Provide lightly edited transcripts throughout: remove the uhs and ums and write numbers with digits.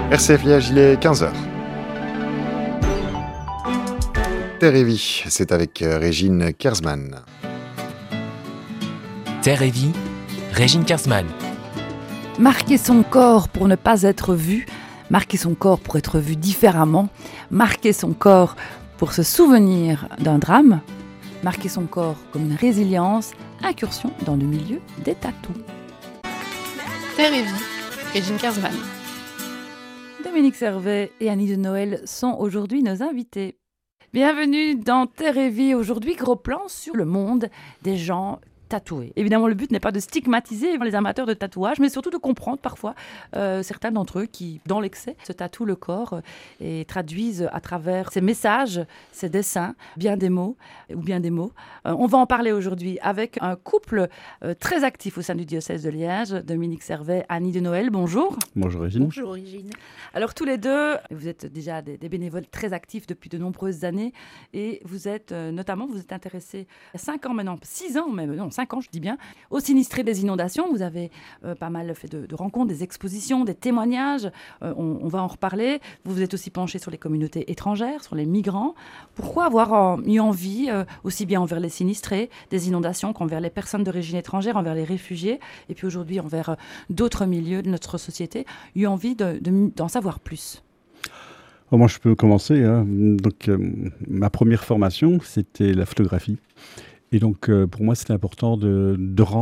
RCF Liège, il est 15h. Terre et vie, c'est avec Régine Kersman. Terre et vie, Régine Kersman. Marquer son corps pour ne pas être vu, marquer son corps pour être vu différemment, marquer son corps pour se souvenir d'un drame, marquer son corps comme une résilience, incursion dans le milieu des tatous. Terre et vie, Régine Kersman. Dominique Servet et Annie de Noël sont aujourd'hui nos invités. Bienvenue dans Terre et vie. Aujourd'hui, gros plan sur le monde des gens tatoués. Évidemment, le but n'est pas de stigmatiser les amateurs de tatouage, mais surtout de comprendre parfois certains d'entre eux qui, dans l'excès, se tatouent le corps et traduisent à travers ces messages, ces dessins, bien des mots. On va en parler aujourd'hui avec un couple très actif au sein du diocèse de Liège, Dominique Servet, Annie de Noël. Bonjour. Bonjour Régine. Bonjour Régine. Alors tous les deux, vous êtes déjà des bénévoles très actifs depuis de nombreuses années et vous êtes intéressés il y a 5 ans maintenant, 6 ans même, non 5 ans je dis bien, aux sinistrés des inondations. Vous avez pas mal fait de rencontres, des expositions, des témoignages, on va en reparler. Vous vous êtes aussi penché sur les communautés étrangères, sur les migrants. Pourquoi avoir eu envie, aussi bien envers les sinistrés des inondations qu'envers les personnes d'origine étrangère, envers les réfugiés et puis aujourd'hui envers d'autres milieux de notre société, eu envie d'en savoir plus? Moi, je peux commencer. Donc, ma première formation, c'était la photographie. Et donc, pour moi, c'était important de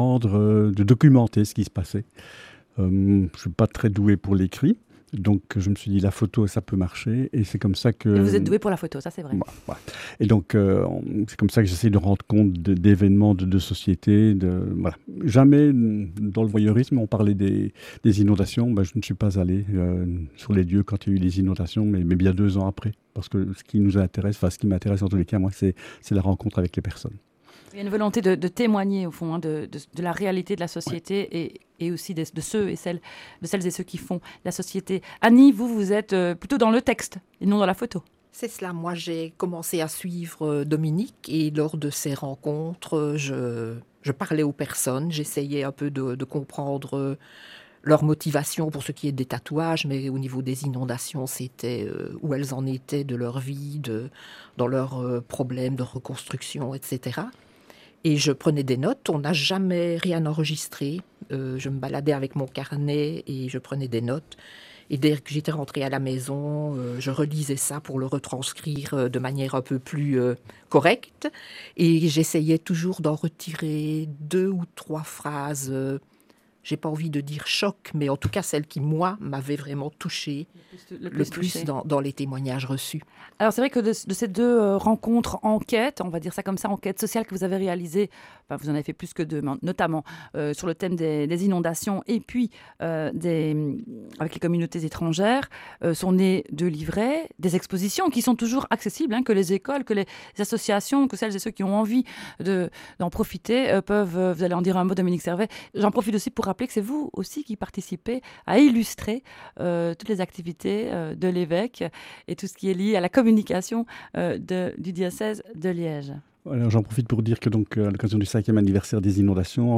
documenter ce qui se passait. Je ne suis pas très doué pour l'écrit. Donc, je me suis dit, la photo, ça peut marcher. Et c'est comme ça que... Et vous êtes doué pour la photo, ça c'est vrai. Voilà. Et donc, c'est comme ça que j'essaie de rendre compte d'événements de société. Voilà. Jamais, dans le voyeurisme, on parlait des inondations. Je ne suis pas allé sur les lieux quand il y a eu les inondations, mais bien 2 ans après. Parce que ce qui m'intéresse en tous les cas, moi, c'est la rencontre avec les personnes. Il y a une volonté de témoigner, au fond, de la réalité de la société et aussi de celles et ceux qui font la société. Annie, vous êtes plutôt dans le texte et non dans la photo. C'est cela. Moi, j'ai commencé à suivre Dominique et lors de ces rencontres, je parlais aux personnes. J'essayais un peu de comprendre leur motivation pour ce qui est des tatouages, mais au niveau des inondations, c'était où elles en étaient de leur vie, dans leurs problèmes de reconstruction, etc. Et je prenais des notes. On n'a jamais rien enregistré. Je me baladais avec mon carnet et je prenais des notes. Et dès que j'étais rentrée à la maison, je relisais ça pour le retranscrire de manière un peu plus correcte. Et j'essayais toujours d'en retirer 2 ou 3 phrases. J'ai pas envie de dire choc, mais en tout cas celle qui, moi, m'avait vraiment touchée le plus dans les témoignages reçus. Alors c'est vrai que de ces 2 rencontres enquêtes, on va dire ça comme ça, enquêtes sociales que vous avez réalisées, vous en avez fait plus que 2, notamment sur le thème des inondations et puis avec les communautés étrangères, sont nés 2 livrets, des expositions qui sont toujours accessibles, que les écoles, que les associations, que celles et ceux qui ont envie d'en profiter peuvent, vous allez en dire un mot Dominique Servet. J'en profite aussi pour rappeler que c'est vous aussi qui participez à illustrer toutes les activités de l'évêque et tout ce qui est lié à la communication du diocèse de Liège. Alors, j'en profite pour dire que donc, à l'occasion du 5e anniversaire des inondations,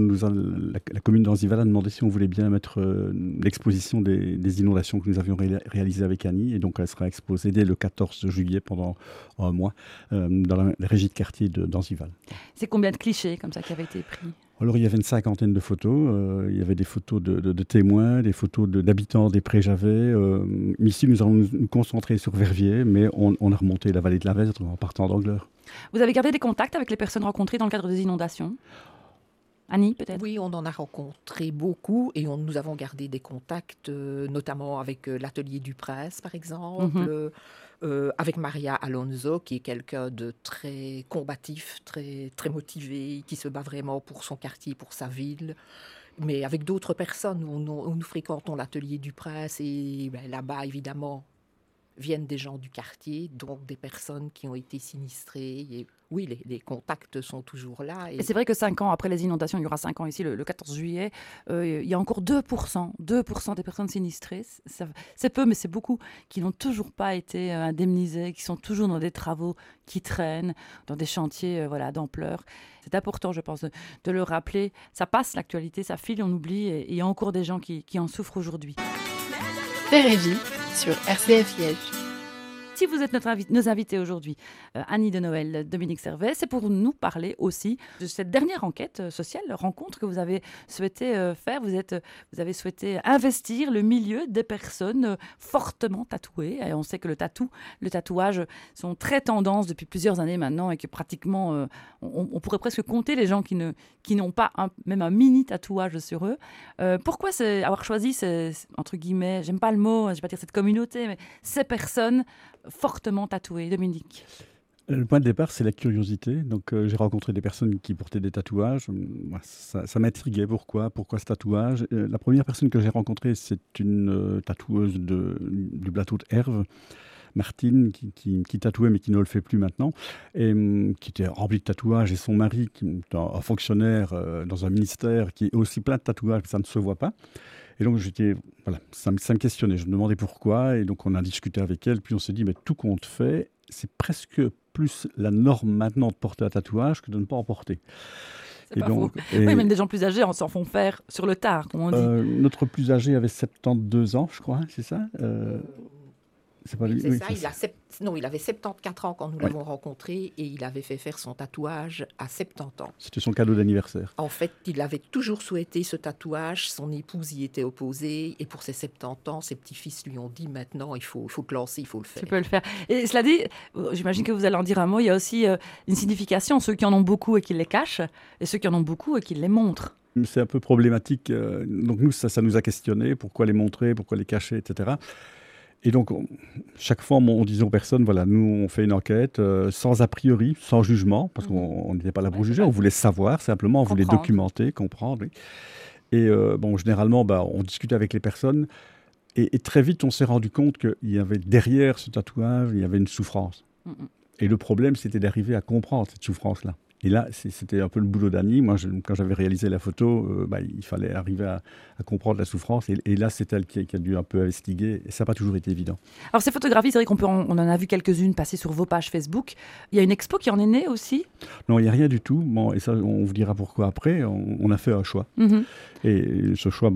la commune d'Anzival a demandé si on voulait bien mettre l'exposition des inondations que nous avions réalisées avec Annie. Et donc, elle sera exposée dès le 14 juillet pendant un mois dans la régie de quartier d'Anzival. C'est combien de clichés comme ça qui avaient été pris ? Alors, il y avait une 50aine de photos. Il y avait des photos de témoins, des photos d'habitants des Prés-Javet. Ici, nous allons nous concentrer sur Verviers, mais on a remonté la vallée de la Vesdre en partant d'Angleur. Vous avez gardé des contacts avec les personnes rencontrées dans le cadre des inondations ? Annie, peut-être ? Oui, on en a rencontré beaucoup et nous avons gardé des contacts, notamment avec l'atelier du Prince, par exemple, avec Maria Alonso, qui est quelqu'un de très combatif, très, très motivé, qui se bat vraiment pour son quartier, pour sa ville. Mais avec d'autres personnes, nous fréquentons l'atelier du Prince et là-bas, évidemment, viennent des gens du quartier, donc des personnes qui ont été sinistrées. Et oui, les contacts sont toujours là. Et c'est vrai que 5 ans après les inondations, il y aura 5 ans ici, le 14 juillet, il y a encore 2% des personnes sinistrées. C'est peu, mais c'est beaucoup, qui n'ont toujours pas été indemnisées, qui sont toujours dans des travaux qui traînent, dans des chantiers d'ampleur. C'est important, je pense, de le rappeler. Ça passe l'actualité, ça file, on oublie, et il y a encore des gens qui en souffrent aujourd'hui. Terre et Vie sur RCF Liège. Si vous êtes nos invités aujourd'hui, Annie de Noël, Dominique Servet, c'est pour nous parler aussi de cette dernière enquête sociale, rencontre que vous avez souhaité faire. Vous avez souhaité investir le milieu des personnes fortement tatouées. Et on sait que le tatouage sont très tendance depuis plusieurs années maintenant et que pratiquement, on pourrait presque compter les gens qui n'ont pas même un mini tatouage sur eux. Pourquoi avoir choisi, entre guillemets, j'aime pas le mot, je vais pas dire cette communauté, mais ces personnes fortement tatouées, Dominique? Le point de départ, c'est la curiosité. Donc, j'ai rencontré des personnes qui portaient des tatouages. Ça m'intriguait. Pourquoi ce tatouage? La première personne que j'ai rencontrée, c'est une tatoueuse du plateau de Herve, Martine, qui tatouait, mais qui ne le fait plus maintenant, et qui était remplie de tatouages. Et son mari, qui est un fonctionnaire dans un ministère, qui est aussi plein de tatouages, mais ça ne se voit pas. Et donc, ça me questionnait. Je me demandais pourquoi. Et donc, on a discuté avec elle. Puis, on s'est dit, mais tout compte fait, c'est presque plus la norme maintenant de porter un tatouage que de ne pas en porter. C'est pas faux. Oui, même des gens plus âgés s'en font faire sur le tard, comme on dit. Notre plus âgé avait 72 ans, je crois, c'est ça C'est pas lui. C'est Oui, ça, il avait 74 ans quand nous l'avons rencontré et il avait fait faire son tatouage à 70 ans. C'était son cadeau d'anniversaire. En fait, il avait toujours souhaité ce tatouage, son épouse y était opposée et pour ses 70 ans, ses petits-fils lui ont dit maintenant, il faut te lancer, il faut le faire. Tu peux le faire. Et cela dit, j'imagine que vous allez en dire un mot, il y a aussi une signification, ceux qui en ont beaucoup et qui les cachent et ceux qui en ont beaucoup et qui les montrent. C'est un peu problématique. Donc nous, ça nous a questionné, pourquoi les montrer, pourquoi les cacher, etc. Et donc, chaque fois, on disait aux personnes, voilà, nous, on fait une enquête sans a priori, sans jugement, parce qu'on n'était pas là pour juger, on voulait savoir, simplement, on voulait documenter, comprendre. Et généralement, on discutait avec les personnes, et très vite, on s'est rendu compte qu'il y avait derrière ce tatouage, il y avait une souffrance. Et le problème, c'était d'arriver à comprendre cette souffrance-là. Et là, c'était un peu le boulot d'Annie. Moi, quand j'avais réalisé la photo, il fallait arriver à comprendre la souffrance. Et là, c'est elle qui a dû un peu investiguer. Et ça n'a pas toujours été évident. Alors, ces photographies, c'est vrai on en a vu quelques-unes passer sur vos pages Facebook. Il y a une expo qui en est née aussi? Non, il n'y a rien du tout. Bon, et ça, on vous dira pourquoi après. On a fait un choix. Et ce choix,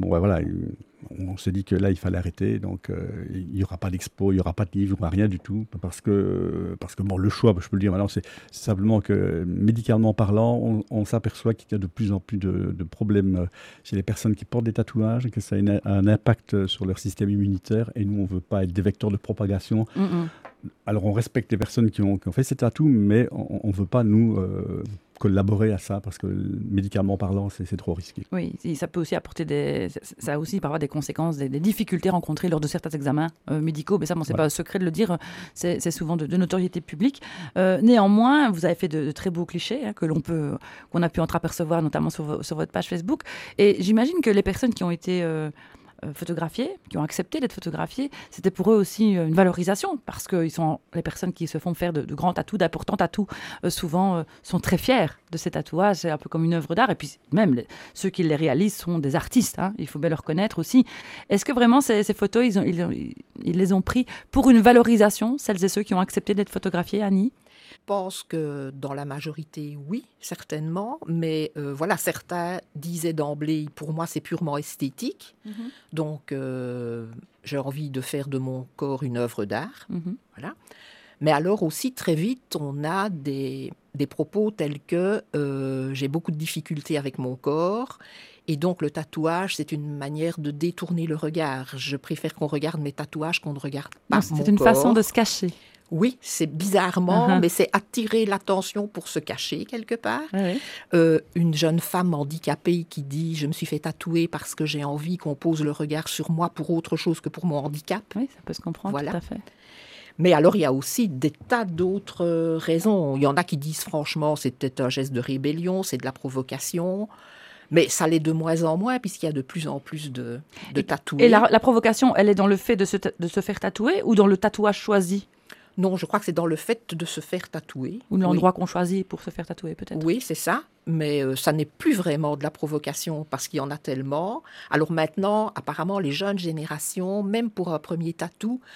on s'est dit que là, il fallait arrêter. Donc, il n'y aura pas d'expo, il n'y aura pas de livre, il n'y aura rien du tout. Parce que le choix, je peux le dire maintenant, c'est simplement que, médicalement parlant, on s'aperçoit qu'il y a de plus en plus de problèmes chez les personnes qui portent des tatouages, que ça a un impact sur leur système immunitaire. Et nous, on ne veut pas être des vecteurs de propagation. Alors, on respecte les personnes qui ont fait ces tatous, mais on ne veut pas, nous, collaborer à ça, parce que médicalement parlant, c'est trop risqué. Oui, ça peut aussi apporter ça a aussi parfois des conséquences, des difficultés rencontrées lors de certains examens médicaux, mais ça, c'est pas un secret de le dire, c'est souvent de notoriété publique. Néanmoins, vous avez fait de très beaux clichés qu'on a pu entreapercevoir, notamment sur votre page Facebook, et j'imagine que les personnes qui ont été photographiés, qui ont accepté d'être photographiés, c'était pour eux aussi une valorisation, parce que les personnes qui se font faire de grands tatous, d'importants tatous, souvent sont très fiers de ces tatouages. C'est un peu comme une œuvre d'art. Et puis même ceux qui les réalisent sont des artistes, il faut bien le reconnaître aussi. Est-ce que vraiment ces photos, ils les ont pris pour une valorisation, celles et ceux qui ont accepté d'être photographiés, Annie? Je pense que dans la majorité, oui, certainement. Mais certains disaient d'emblée, pour moi, c'est purement esthétique. Donc, j'ai envie de faire de mon corps une œuvre d'art. Voilà. Mais alors aussi, très vite, on a des propos tels que j'ai beaucoup de difficultés avec mon corps. Et donc, le tatouage, c'est une manière de détourner le regard. Je préfère qu'on regarde mes tatouages qu'on ne regarde pas mon corps. C'est une façon de se cacher. Oui, c'est bizarrement, mais c'est attirer l'attention pour se cacher quelque part. Une jeune femme handicapée qui dit « Je me suis fait tatouer parce que j'ai envie qu'on pose le regard sur moi pour autre chose que pour mon handicap. » Oui, ça peut se comprendre, tout à fait. Mais alors, il y a aussi des tas d'autres raisons. Il y en a qui disent franchement, c'est peut-être un geste de rébellion, c'est de la provocation. Mais ça l'est de moins en moins, puisqu'il y a de plus en plus de tatoués. Et la provocation, elle est dans le fait de se faire tatouer ou dans le tatouage choisi? Non, je crois que c'est dans le fait de se faire tatouer. Ou l'endroit qu'on choisit pour se faire tatouer, peut-être. Oui, c'est ça. Mais ça n'est plus vraiment de la provocation parce qu'il y en a tellement. Alors maintenant, apparemment, les jeunes générations, même pour un premier tatou,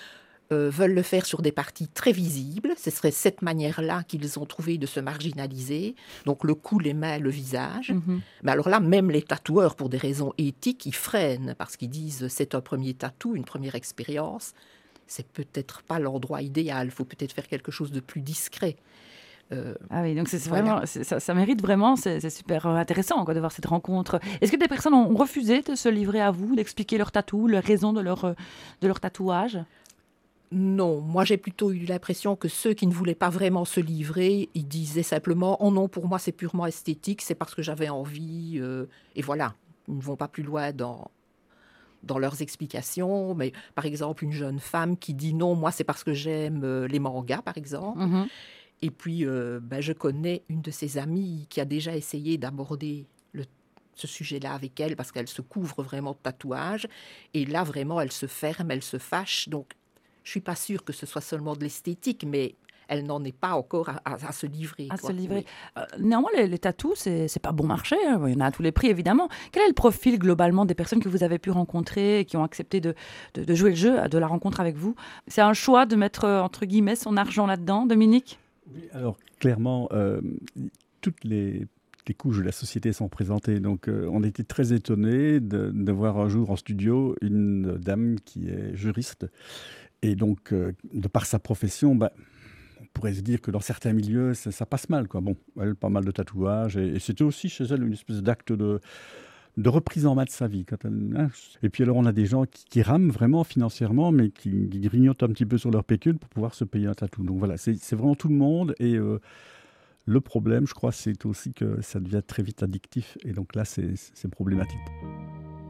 veulent le faire sur des parties très visibles. Ce serait cette manière-là qu'ils ont trouvé de se marginaliser. Donc le cou, les mains, le visage. Mais alors là, même les tatoueurs, pour des raisons éthiques, ils freinent parce qu'ils disent c'est un premier tatou, une première expérience. C'est peut-être pas l'endroit idéal. Il faut peut-être faire quelque chose de plus discret. Ah oui, donc Voilà. vraiment, ça mérite vraiment, c'est super intéressant quoi, de voir cette rencontre. Est-ce que des personnes ont refusé de se livrer à vous, d'expliquer leur tatou, les raisons de leur tatouage? Non, moi j'ai plutôt eu l'impression que ceux qui ne voulaient pas vraiment se livrer, ils disaient simplement « Oh non, pour moi c'est purement esthétique, c'est parce que j'avais envie. Et voilà, ils ne vont pas plus loin dans leurs explications. Mais par exemple, une jeune femme qui dit « Non, moi c'est parce que j'aime les mangas, par exemple. Mhm. Et puis, je connais une de ses amies qui a déjà essayé d'aborder ce sujet-là avec elle parce qu'elle se couvre vraiment de tatouages. Et là, vraiment, elle se ferme, elle se fâche. Donc, je ne suis pas sûre que ce soit seulement de l'esthétique, mais elle n'en est pas encore à se livrer. À quoi. se livrer. Oui. Néanmoins, les tatous, c'est pas bon marché, hein. Il y en a à tous les prix, évidemment. Quel est le profil, globalement, des personnes que vous avez pu rencontrer et qui ont accepté de jouer le jeu, de la rencontre avec vous? C'est un choix de mettre, entre guillemets, son argent là-dedans, Dominique? Oui, alors clairement, toutes les couches de la société sont présentées. Donc on était très étonnés de voir un jour en studio une dame qui est juriste. Et donc, de par sa profession, on pourrait se dire que dans certains milieux, ça passe mal, quoi. Bon, elle, pas mal de tatouages. Et c'était aussi chez elle une espèce d'acte de reprise en main de sa vie. Et puis alors, on a des gens qui rament vraiment financièrement, mais qui grignotent un petit peu sur leur pécule pour pouvoir se payer un tatou. Donc voilà, c'est vraiment tout le monde. Et le problème, je crois, c'est aussi que ça devient très vite addictif. Et donc là, c'est problématique.